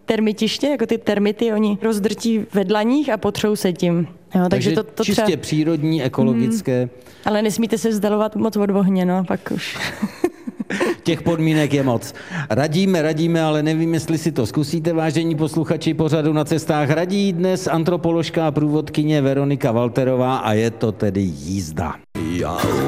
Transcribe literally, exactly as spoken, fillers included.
termitiště, jako ty termity, oni rozdrtí ve dlaních a potřou se tím. Jo, takže, takže to, to čistě třeba... přírodní, ekologické. Hmm, ale nesmíte se vzdalovat moc od ohně, no, pak už... Těch podmínek je moc. Radíme, radíme, ale nevím, jestli si to zkusíte, vážení posluchači pořadu Na cestách. Radí dnes antropoložka a průvodkyně Veronika Walterová a je to tedy jízda.